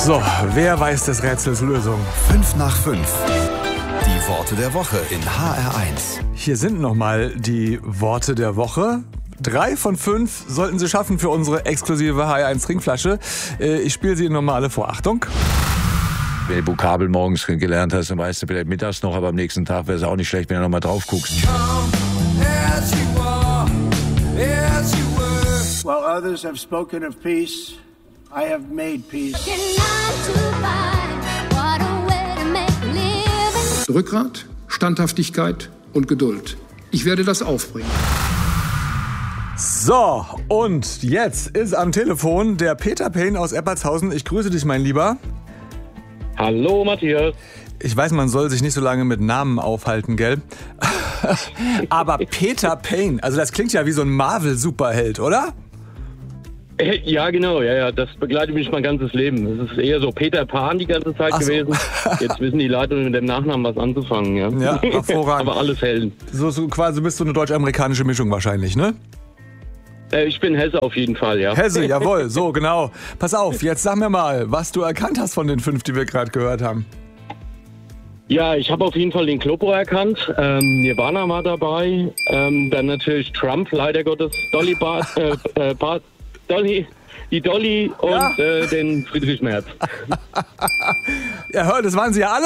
So, wer weiß des Rätsels Lösung? 5 nach 5. Die Worte der Woche in HR1. Hier sind nochmal die Worte der Woche. 3 von 5 sollten Sie schaffen für unsere exklusive HR1 Trinkflasche. Ich spiele sie nochmal alle vor. Achtung. Wenn du Vokabel morgens gelernt hast, dann weißt du vielleicht mittags noch, aber am nächsten Tag wäre es auch nicht schlecht, wenn du nochmal drauf guckst. While others have spoken of peace, I have made peace. Rückgrat, Standhaftigkeit und Geduld. Ich werde das aufbringen. So, und jetzt ist am Telefon der Peter Payne aus Eppertshausen. Ich grüße dich, mein Lieber. Hallo, Matthias. Ich weiß, man soll sich nicht so lange mit Namen aufhalten, gell? Aber Peter Payne, also das klingt ja wie so ein Marvel-Superheld, oder? Ja, genau, ja, das begleitet mich mein ganzes Leben. Es ist eher so Peter Pan die ganze Zeit gewesen. Jetzt wissen die Leute mit dem Nachnamen was anzufangen, ja. Ja, hervorragend. Aber alles Helden. So quasi bist du eine deutsch-amerikanische Mischung wahrscheinlich, ne? Ich bin Hesse auf jeden Fall, ja. Hesse, jawohl, so genau. Pass auf, jetzt sag mir mal, was du erkannt hast von den 5, die wir gerade gehört haben. Ja, ich habe auf jeden Fall den Kloppo erkannt. Nirvana war dabei. Dann natürlich Trump, leider Gottes. Die Dolly und den Friedrich Merz. Ja, hör, das waren sie ja alle.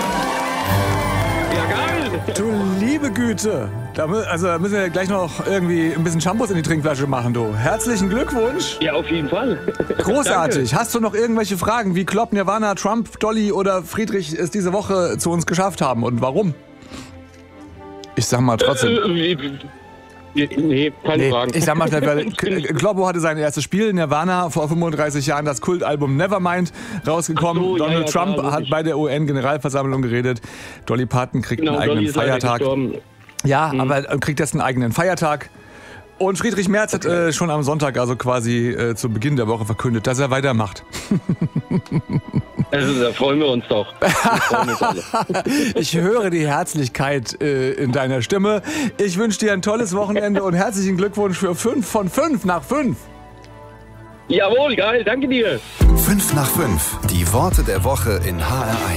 Ja, geil. Du liebe Güte. Da müssen wir gleich noch irgendwie ein bisschen Shampoos in die Trinkflasche machen, du. Herzlichen Glückwunsch. Ja, auf jeden Fall. Großartig. Danke. Hast du noch irgendwelche Fragen, wie Klopp, Nirvana, Trump, Dolly oder Friedrich es diese Woche zu uns geschafft haben und warum? Ich sag mal trotzdem. Nee, keine Fragen. Ich sag mal, Kloppo hatte sein erstes Spiel, Nirvana, vor 35 Jahren das Kultalbum Nevermind rausgekommen. So, Donald Trump klar, hat bei der UN-Generalversammlung geredet. Dolly Parton kriegt einen eigenen Dolly ist Feiertag. Ja, Mhm. aber kriegt jetzt einen eigenen Feiertag. Und Friedrich Merz hat schon am Sonntag, also quasi zu Beginn der Woche, verkündet, dass er weitermacht. Also, da freuen wir uns doch. Ich höre die Herzlichkeit in deiner Stimme. Ich wünsche dir ein tolles Wochenende und herzlichen Glückwunsch für 5 von 5 nach 5. Jawohl, geil, danke dir. 5 nach 5. Die Worte der Woche in HR1.